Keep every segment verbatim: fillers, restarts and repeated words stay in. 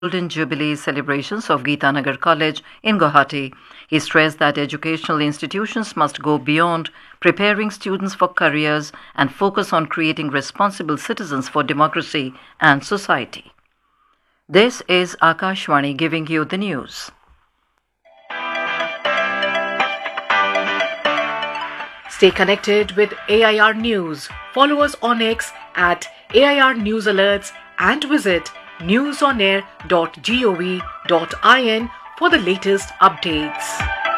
Golden Jubilee celebrations of Geetanagar College in Guwahati. He stressed that educational institutions must go beyond preparing students for careers and focus on creating responsible citizens for democracy and society. This is Akashvani giving you the news. Stay connected with A I R News. Follow us on X at A I R News Alerts and visit newsonair dot gov dot in for the latest updates.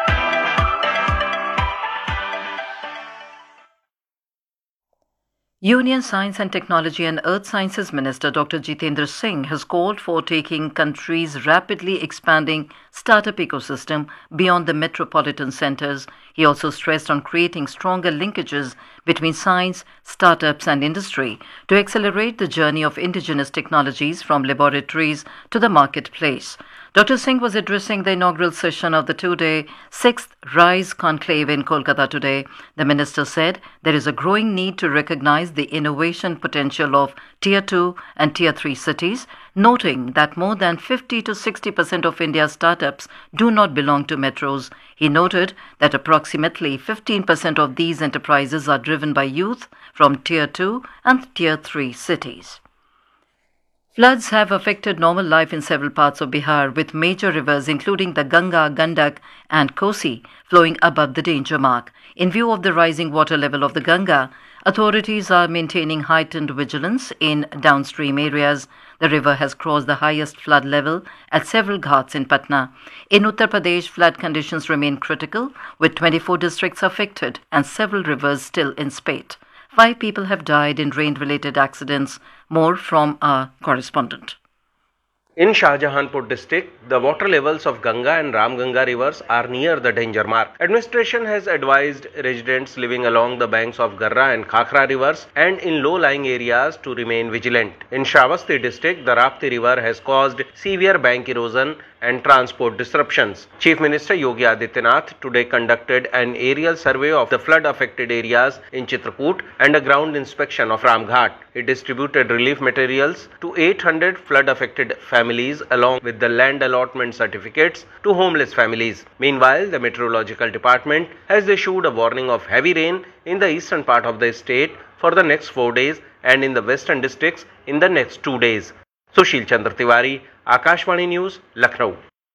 Union Science and Technology and Earth Sciences Minister Doctor Jitendra Singh has called for taking country's rapidly expanding startup ecosystem beyond the metropolitan centres. He also stressed on creating stronger linkages between science, startups and industry to accelerate the journey of indigenous technologies from laboratories to the marketplace. Doctor Singh was addressing the inaugural session of the two-day sixth RISE conclave in Kolkata today. The minister said there is a growing need to recognize the innovation potential of Tier two and Tier three cities, noting that more than fifty to sixty percent of India's startups do not belong to metros. He noted that approximately fifteen percent of these enterprises are driven by youth from Tier two and Tier three cities. Floods have affected normal life in several parts of Bihar, with major rivers including the Ganga, Gandak and Kosi flowing above the danger mark. In view of the rising water level of the Ganga, authorities are maintaining heightened vigilance in downstream areas. The river has crossed the highest flood level at several ghats in Patna. In Uttar Pradesh, flood conditions remain critical, with twenty-four districts affected and several rivers still in spate. Five people have died in rain-related accidents. More from our correspondent. In Shahjahanpur district, the water levels of Ganga and Ramganga rivers are near the danger mark. Administration has advised residents living along the banks of Garra and Khakra rivers and in low-lying areas to remain vigilant. In Shravasti district, the Rapti river has caused severe bank erosion and transport disruptions. Chief Minister Yogi Adityanath today conducted an aerial survey of the flood-affected areas in Chitrakoot and a ground inspection of Ramghat. He distributed relief materials to eight hundred flood-affected families along with the land allotment certificates to homeless families. Meanwhile, the Meteorological Department has issued a warning of heavy rain in the eastern part of the state for the next four days and in the western districts in the next two days. Sushil Chandra Tiwari, Akashvani News, Lucknow.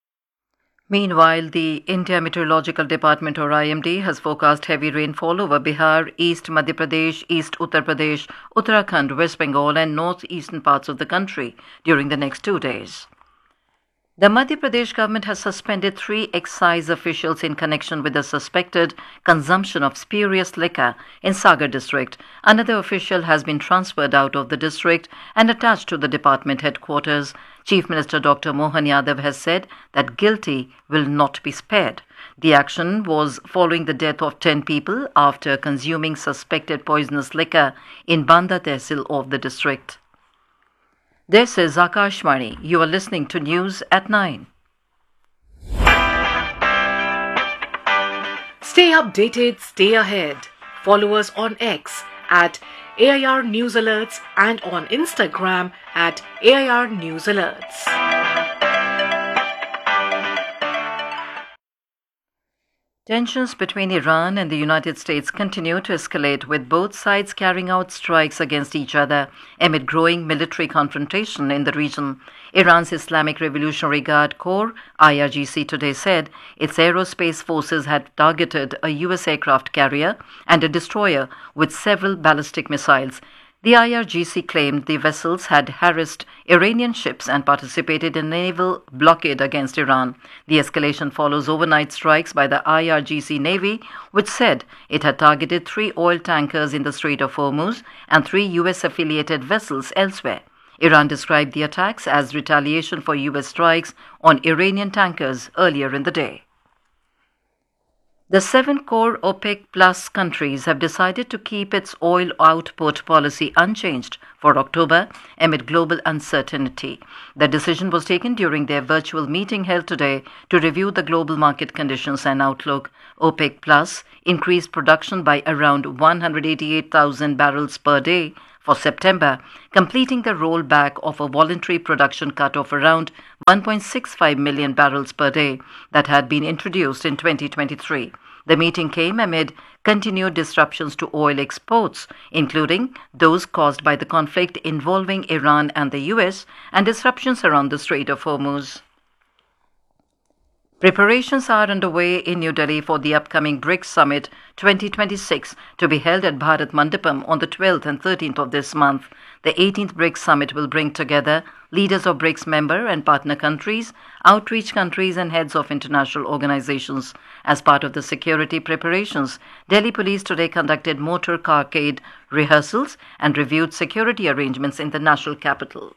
Meanwhile, the India Meteorological Department or I M D has forecast heavy rainfall over Bihar, East Madhya Pradesh, East Uttar Pradesh, Uttarakhand, West Bengal and northeastern parts of the country during the next two days. The Madhya Pradesh government has suspended three excise officials in connection with the suspected consumption of spurious liquor in Sagar district. Another official has been transferred out of the district and attached to the department headquarters. Chief Minister Doctor Mohan Yadav has said that guilty will not be spared. The action was following the death of ten people after consuming suspected poisonous liquor in Banda Tehsil of the district. This is Akashvani. You are listening to News at nine. Stay updated, stay ahead. Follow us on X at A I R News Alerts and on Instagram at A I R News Alerts. Tensions between Iran and the United States continue to escalate, with both sides carrying out strikes against each other amid growing military confrontation in the region. Iran's Islamic Revolutionary Guard Corps, I R G C, today said its aerospace forces had targeted a U S aircraft carrier and a destroyer with several ballistic missiles. The I R G C claimed the vessels had harassed Iranian ships and participated in a naval blockade against Iran. The escalation follows overnight strikes by the I R G C Navy, which said it had targeted three oil tankers in the Strait of Hormuz and three U S-affiliated vessels elsewhere. Iran described the attacks as retaliation for U S strikes on Iranian tankers earlier in the day. The seven core OPEC Plus countries have decided to keep its oil output policy unchanged for October amid global uncertainty. The decision was taken during their virtual meeting held today to review the global market conditions and outlook. OPEC Plus increased production by around one hundred eighty-eight thousand barrels per day for September, completing the rollback of a voluntary production cut of around one point six five million barrels per day that had been introduced in twenty twenty-three. The meeting came amid continued disruptions to oil exports, including those caused by the conflict involving Iran and the U S and disruptions around the Strait of Hormuz. Preparations are underway in New Delhi for the upcoming BRICS Summit twenty twenty-six to be held at Bharat Mandapam on the twelfth and thirteenth of this month. The eighteenth BRICS Summit will bring together leaders of BRICS member and partner countries, outreach countries and heads of international organizations. As part of the security preparations, Delhi Police today conducted motor carcade rehearsals and reviewed security arrangements in the national capital.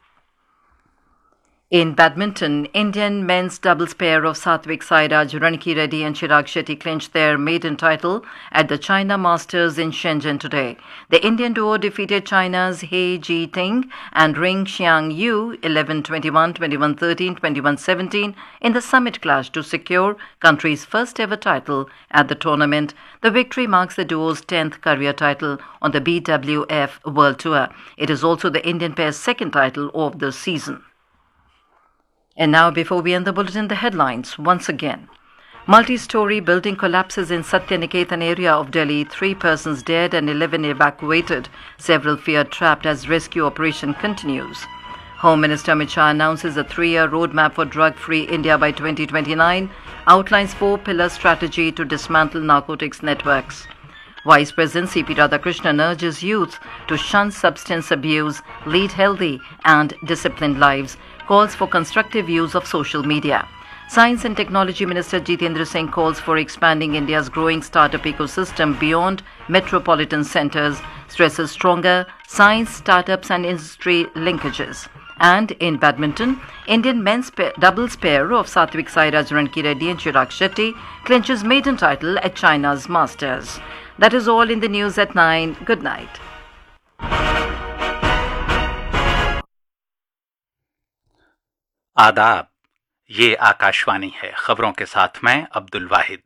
In badminton, Indian men's doubles pair of Satvik Sairaj, Ranki Reddy and Chirag Shetty clinched their maiden title at the China Masters in Shenzhen today. The Indian duo defeated China's He Ji-ting and Ring Xiang-yu eleven twenty-one, twenty-one thirteen, twenty-one seventeen in the summit clash to secure country's first ever title at the tournament. The victory marks the duo's tenth career title on the B W F World Tour. It is also the Indian pair's second title of the season. And now, before we end the bulletin, the headlines once again. Multi-story building collapses in Satyaniketan area of Delhi. Three persons dead and eleven evacuated. Several fear trapped as rescue operation continues. Home Minister Amit Shah announces a three-year roadmap for drug-free India by twenty twenty-nine. Outlines four-pillar strategy to dismantle narcotics networks. Vice President C P Radhakrishnan urges youth to shun substance abuse, lead healthy and disciplined lives. Calls for constructive use of social media. Science and Technology Minister Jitendra Singh calls for expanding India's growing startup ecosystem beyond metropolitan centres, stresses stronger science, startups and industry linkages. And in badminton, Indian men's pair, doubles pair of Satvik Sairaj, Ranki Reddy and Chirag Shetty clinches maiden title at China's Masters. That is all in the news at nine. Good night. आदाब, ये आकाशवाणी है। खबरों के साथ मैं अब्दुल वाहिद।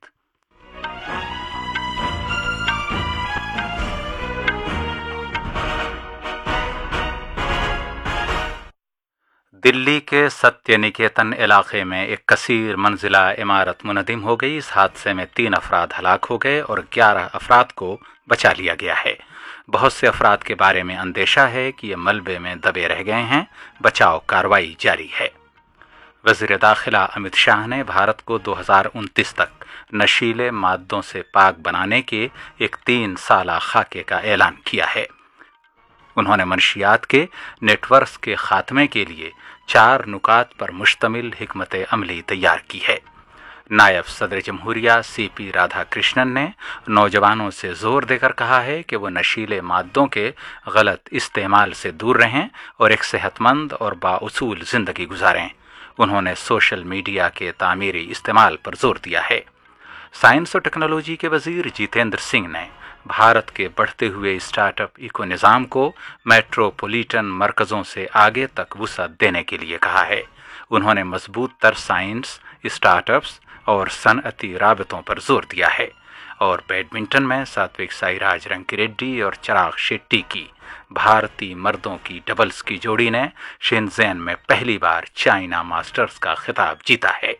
दिल्ली के सत्य निकेतन इलाके में एक कसीर मंजिला इमारत मुनहदिम हो गई। इस हादसे में तीन अफराद हलाक हो गए और ग्यारह अफराद को बचा लिया गया है। बहुत से अफराद के बारे में अंदेशा है कि ये मलबे में दबे रह गए हैं। बचाव कार्रवाई जारी है। वज़ीर दाखिला अमित शाह ने भारत को दो हज़ार उनतीस तक नशीले मादों से पाक बनाने के एक तीन साला खाके का ऐलान किया है। उन्होंने मनशियात के नेटवर्क्स के खात्मे के लिए चार नुकात पर मुश्तमिल हिकमत अमली तैयार की है। नायब सदर जमहूरिया सी पी राधाकृष्णन ने नौजवानों से जोर देकर कहा है कि वो नशीले मादों के गलत इस्तेमाल से दूर रहें और एक सेहतमंद और बाउसूल ज़िंदगी गुजारें। उन्होंने सोशल मीडिया के तामीरी इस्तेमाल पर जोर दिया है। साइंस और टेक्नोलॉजी के वजीर जितेंद्र सिंह ने भारत के बढ़ते हुए स्टार्टअप इको निज़ाम को मेट्रोपॉलिटन मरकज़ों से आगे तक वुसअत देने के लिए कहा है। उन्होंने मजबूत तर साइंस, स्टार्टअप्स और सनअती राबतों पर जोर दिया है। और बैडमिंटन में सात्विक साईराज रंकी रेड्डी और चिराग शेट्टी की भारतीय मर्दों की डबल्स की जोड़ी ने शेनज़ेन में पहली बार चाइना मास्टर्स का खिताब जीता है।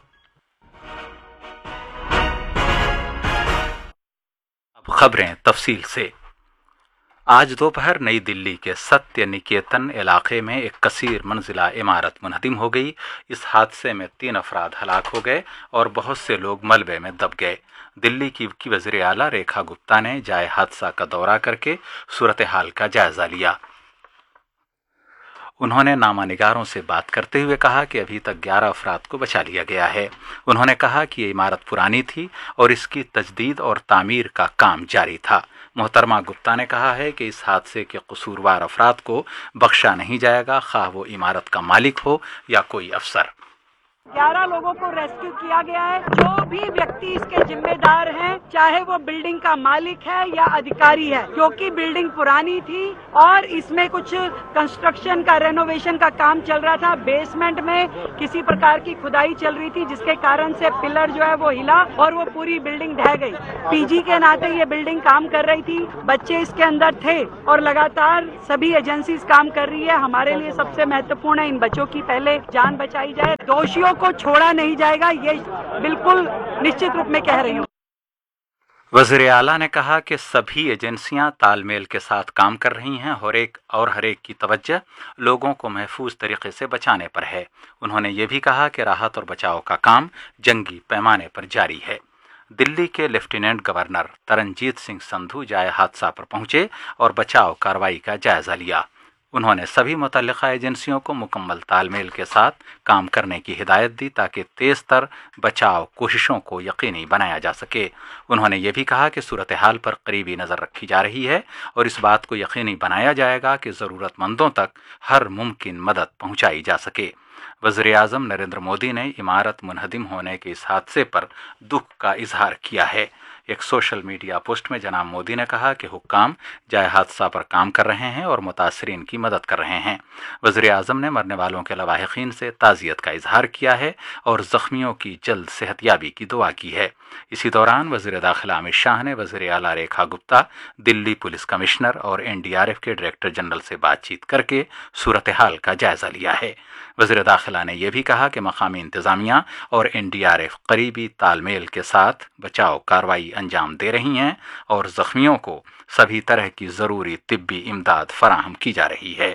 अब खबरें तफसील से। आज दोपहर नई दिल्ली के सत्य निकेतन इलाके में एक कसीर मंजिला इमारत मुनहदिम हो गई। इस हादसे में तीन अफराद हलाक हो गए और बहुत से लोग मलबे में दब गए। दिल्ली की, की वज़ीर आला रेखा गुप्ता ने जाए हादसा का दौरा करके सूरत हाल का जायजा लिया। उन्होंने नामानिगारों से बात करते हुए कहा कि अभी तक ग्यारह अफराद को बचा लिया गया है। उन्होंने कहा कि ये इमारत पुरानी थी और इसकी तजदीद और तामीर का काम जारी था। मोहतरमा गुप्ता ने कहा है कि इस हादसे के कसूरवार अफराद को बख्शा नहीं जाएगा, खाह वो इमारत का मालिक हो या कोई अफसर। ग्यारह लोगों को रेस्क्यू किया गया है। जो भी व्यक्ति इसके जिम्मेदार हैं, चाहे वो बिल्डिंग का मालिक है या अधिकारी है, क्योंकि बिल्डिंग पुरानी थी और इसमें कुछ कंस्ट्रक्शन का, रेनोवेशन का काम चल रहा था। बेसमेंट में किसी प्रकार की खुदाई चल रही थी, जिसके कारण से पिलर जो है वो हिला और वो पूरी बिल्डिंग ढह गई। पीजी के नाते ये बिल्डिंग काम कर रही थी, बच्चे इसके अंदर थे और लगातार सभी एजेंसीज काम कर रही है। हमारे लिए सबसे महत्वपूर्ण है इन बच्चों की पहले जान बचाई जाए, दोषियों को छोड़ा नहीं जाएगा, ये बिल्कुल निश्चित रूप में कह रही हूँ। वज़ीर आला ने कहा कि सभी एजेंसियां तालमेल के साथ काम कर रही हैं और एक और हर एक की तवज्जो लोगों को महफूज तरीके से बचाने पर है। उन्होंने ये भी कहा कि राहत और बचाव का काम जंगी पैमाने पर जारी है। दिल्ली के लेफ्टिनेंट गवर्नर तरनजीत सिंह संधू जाए हादसा पर पहुंचे और बचाव कार्रवाई का जायजा लिया। उन्होंने सभी मुतल्लिका एजेंसियों को मुकम्मल तालमेल के साथ काम करने की हिदायत दी ताकि तेज तर बचाव कोशिशों को यकीनी बनाया जा सके। उन्होंने ये भी कहा कि सूरत हाल पर करीबी नज़र रखी जा रही है और इस बात को यकीनी बनाया जाएगा कि ज़रूरतमंदों तक हर मुमकिन मदद पहुंचाई जा सके। वज़ीर आज़म नरेंद्र मोदी ने इमारत मुनहदिम होने के इस हादसे पर दुख का इजहार किया है। एक सोशल मीडिया पोस्ट में जनाब मोदी ने कहा कि हुक्काम जाए हादसा पर काम कर रहे हैं और मुतासरीन की मदद कर रहे हैं। वज़ीर आज़म ने मरने वालों के लवाहिकीन से ताज़ियत का इजहार किया है और ज़ख्मियों की जल्द सेहतयाबी की दुआ की है। इसी दौरान वज़ीर दाखिला अमित शाह ने वज़ीर आला रेखा गुप्ता, दिल्ली पुलिस कमिश्नर और एन डी आर एफ के डायरेक्टर जनरल से बातचीत करके सूरत हाल का जायज़ा लिया है। वज़ीर दाखिला ने यह भी कहा कि मकामी इंतज़ामिया और एन डी आर एफ करीबी तालमेल के साथ बचाव कार्रवाई अंजाम दे रही हैं और ज़ख्मियों को सभी तरह की ज़रूरी तिब्बी इमदाद फराहम की जा रही है।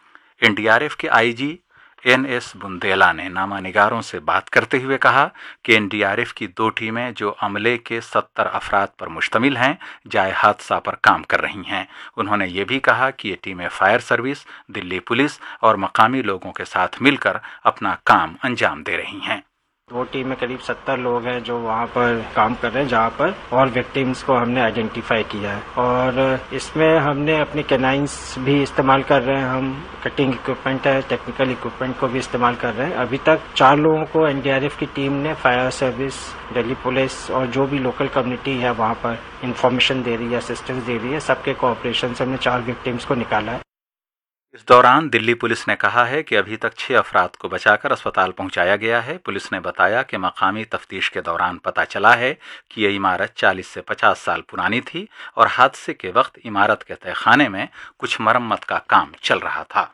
एन डी आर एफ के आई जी एन एस बुंदेला ने नामानिगारों से बात करते हुए कहा कि एन डी आर एफ की दो टीमें जो अमले के सत्तर अफराद पर मुश्तमिल हैं, जाए हादसा पर काम कर रही हैं। उन्होंने ये भी कहा कि ये टीमें फायर सर्विस, दिल्ली पुलिस और मकामी लोगों के साथ मिलकर अपना काम अंजाम दे रही हैं। दो टीम में करीब सत्तर लोग हैं जो वहाँ पर काम कर रहे हैं, जहाँ पर और विक्टिम्स को हमने आइडेंटिफाई किया है और इसमें हमने अपने कैनाइंस भी इस्तेमाल कर रहे हैं। हम कटिंग इक्विपमेंट है, टेक्निकल इक्विपमेंट को भी इस्तेमाल कर रहे हैं। अभी तक चार लोगों को एन डी आर एफ की टीम ने, फायर सर्विस, दिल्ली पुलिस और जो भी लोकल कम्युनिटी है वहाँ पर इंफॉर्मेशन दे रही है, असिस्टेंस दे रही है, सबके कोऑपरेशन से हमने चार विक्टिम्स को निकाला है। इस दौरान दिल्ली पुलिस ने कहा है कि अभी तक छह अफराद को बचाकर अस्पताल पहुंचाया गया है। पुलिस ने बताया कि मकामी तफ्तीश के दौरान पता चला है कि यह इमारत चालीस से पचास साल पुरानी थी और हादसे के वक्त इमारत के तहखाने में कुछ मरम्मत का काम चल रहा था।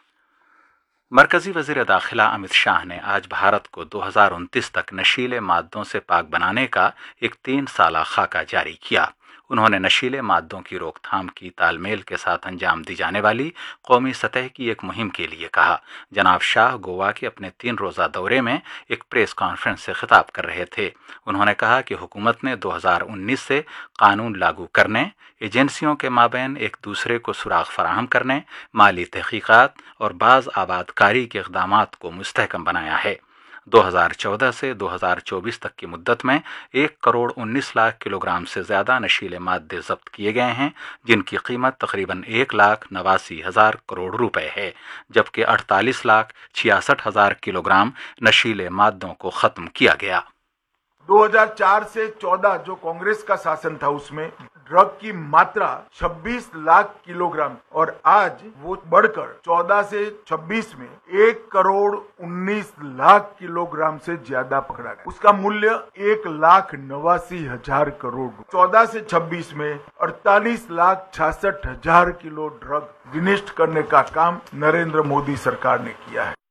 मरकजी वज़ीर दाखिला अमित शाह ने आज भारत को दो हज़ार उनतीस तक नशीले मादों से पाक बनाने का एक तीन साला खाका जारी किया। उन्होंने नशीले मादों की रोकथाम की तालमेल के साथ अंजाम दी जाने वाली कौमी सतह की एक मुहिम के लिए कहा। जनाब शाह गोवा के अपने तीन रोज़ा दौरे में एक प्रेस कॉन्फ्रेंस से खिताब कर रहे थे। उन्होंने कहा कि हुकूमत ने दो हज़ार उन्नीस से कानून लागू करने, एजेंसियों के माबैन एक दूसरे को सुराग फराहम करने, माली तहकीकात और बाज़ आबादकारी के इक़दामात को मुस्तहकम बनाया है। दो हज़ार चौदह से दो हज़ार चौबीस तक की मुद्दत में एक करोड़ उन्नीस लाख किलोग्राम से ज़्यादा नशीले मादे जब्त किए गए हैं, जिनकी कीमत तकरीबन एक लाख नवासी हज़ार करोड़ रुपए है, जबकि अड़तालीस लाख छियासठ हज़ार किलोग्राम नशीले मादों को ख़त्म किया गया। दो हज़ार चार से चौदह जो कांग्रेस का शासन था उसमें ड्रग की मात्रा छब्बीस लाख किलोग्राम और आज वो बढ़कर चौदह से छब्बीस में एक करोड़ उन्नीस लाख किलोग्राम से ज्यादा पकड़ा गया। उसका मूल्य एक लाख नवासी हजार करोड़। चौदह से छब्बीस में अड़तालीस लाख छियासठ हजार किलो ड्रग विनिष्ट करने का काम नरेंद्र मोदी सरकार ने किया है।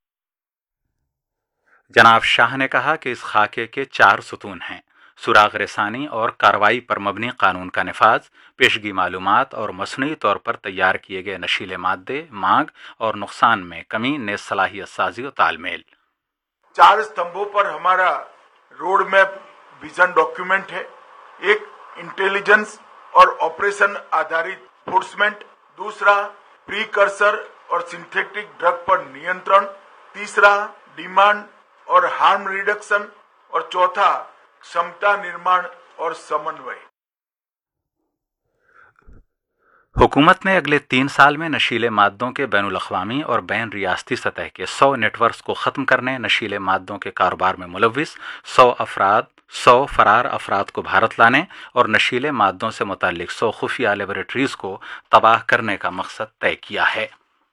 जनाब शाह ने कहा कि इस खाके के चार सुतून हैं: सुराग रसानी और कार्रवाई पर मबनी कानून का निफाज, पेशगी मालूमात और मसनूई तौर पर तैयार किए गए नशीले मादे, मांग और नुकसान में कमी, ने सलाहियत साजी और तालमेल। चार स्तंभों पर हमारा रोड मैप विजन डॉक्यूमेंट है। एक, इंटेलिजेंस और ऑपरेशन आधारित फोर्समेंट। दूसरा, प्रीकर्सर और सिंथेटिक ड्रग पर नियंत्रण। तीसरा, डिमांड और हार्म रिडक्शन। और चौथा, क्षमता निर्माण और समन्वय। हुकूमत ने अगले तीन साल में नशीले मादों के बैनुल अक़वामी और बैन रियासती सतह के सौ नेटवर्क्स को ख़त्म करने, नशीले मादों के कारोबार में मुलव्विस सौ अफराद सौ फरार अफराद को भारत लाने और नशीले मादों से मुताल्लिक सौ खुफिया लेबोरेटरीज को तबाह करने का मकसद तय किया है।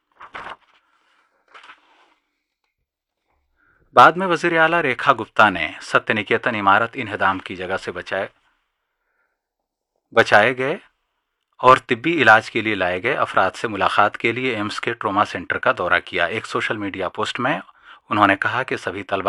बाद में वज़ीर आला रेखा गुप्ता ने सत्य निकेतन इमारत इन्हदाम की जगह से बचाए बचाए गए और तिब्बी इलाज के लिए लाए गए अफराद से मुलाकात के लिए एम्स के ट्रॉमा सेंटर का दौरा किया। एक सोशल मीडिया पोस्ट में उन्होंने कहा कि सभी तलबा